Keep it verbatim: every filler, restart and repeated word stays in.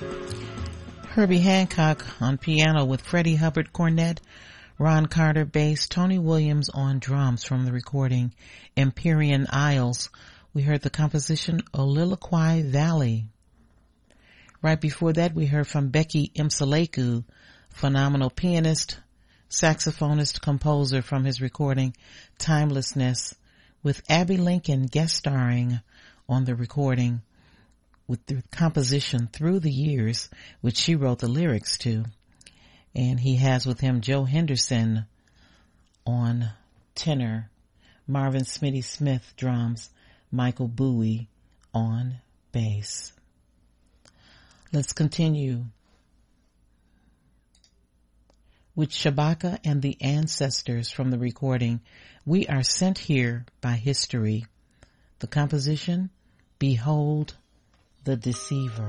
Herbie Hancock on piano with Freddie Hubbard cornet, Ron Carter bass, Tony Williams on drums from the recording Empyrean Isles. We heard the composition Oliliquai Valley. Right before that, we heard from Becky Mseleku, phenomenal pianist, saxophonist, composer from his recording Timelessness, with Abby Lincoln guest starring on the recording with the composition Through the Years, which she wrote the lyrics to. And he has with him Joe Henderson on tenor, Marvin Smitty Smith drums, Michael Bowie on bass. Let's continue with Shabaka and the Ancestors from the recording We Are Sent Here by History. The composition, Behold the Deceiver.